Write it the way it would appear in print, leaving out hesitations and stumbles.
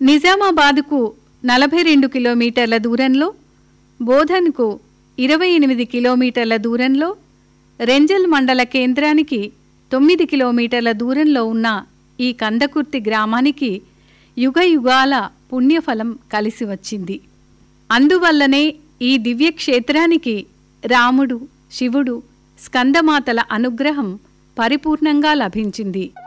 నిజామాబాద్కు 42 కిలోమీటర్ల దూరంలో, బోధన్కు 28 కిలోమీటర్ల దూరంలో, రెంజల్ మండల కేంద్రానికి 9 కిలోమీటర్ల దూరంలో ఉన్న ఈ కందకుర్తి గ్రామానికి యుగయుగాల పుణ్యఫలం కలిసి వచ్చింది. అందువల్లనే ఈ దివ్యక్షేత్రానికి రాముడు, శివుడు, స్కందమాతల అనుగ్రహం పరిపూర్ణంగా లభించింది.